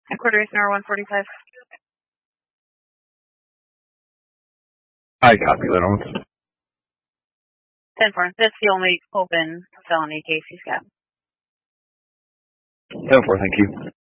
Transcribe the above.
Headquarters, Nora 145. I copy that on. 10-4. That's the only open felony case he's got. 10-4, thank you.